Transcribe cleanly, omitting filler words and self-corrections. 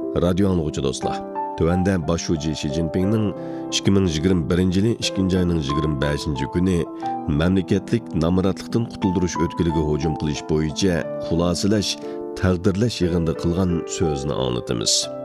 Radio anlıqçı dostlar. Tövəndə baş şuji Xi Jinpingning 2021 2 ayının 25 günü məmləkətlik namaratlıqdan qutuldurış ötkülüge hücum qilish bo'yicha xulosalash, taqdirlash yig'inida qilgan so'zni anlatamiz.